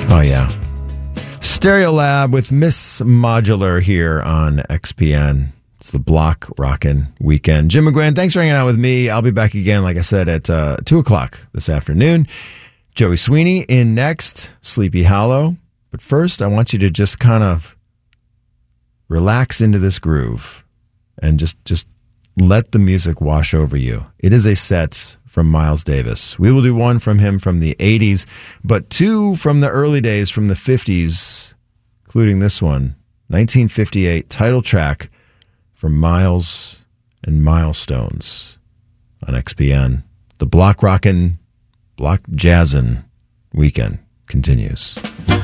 Oh, yeah. Stereolab with Miss Modular here on XPN. It's the Block Rockin' Weekend. Jim McGrann, thanks for hanging out with me. I'll be back again, like I said, at 2 o'clock this afternoon. Joey Sweeney in next, Sleepy Hollow. But first, I want you to just kind of relax into this groove and just let the music wash over you. It is a set from Miles Davis. We will do one from him from the 80s, but two from the early days, from the 50s, including this one, 1958 title track from Miles and Milestones on XPN. The Block Rockin', Block Jazzin' Weekend continues.